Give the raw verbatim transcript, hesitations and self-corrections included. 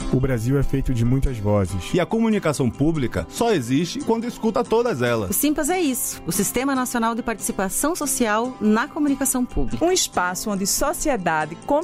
O Brasil é feito de muitas vozes. E a comunicação pública só existe quando escuta todas elas. O Simpas é isso, o Sistema Nacional de Participação Social na Comunicação Pública. Um espaço onde sociedade,